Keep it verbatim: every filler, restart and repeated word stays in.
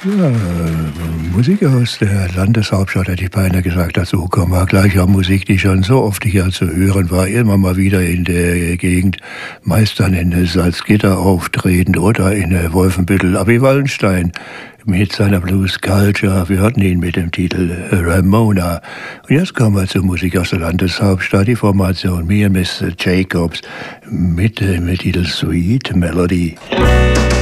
Ja, Musik aus der Landeshauptstadt, hätte ich beinahe gesagt. Dazu kommen wir gleich an Musik, die schon so oft hier zu hören war. Immer mal wieder in der Gegend, meist dann in Salzgitter auftretend oder in Wolfenbüttel. Abi Wallenstein mit seiner Blues Culture. Wir hatten ihn mit dem Titel Ramona. Und jetzt kommen wir zur Musik aus der Landeshauptstadt. Die Formation Me and Miss Jacobs mit dem Titel Sweet Melody.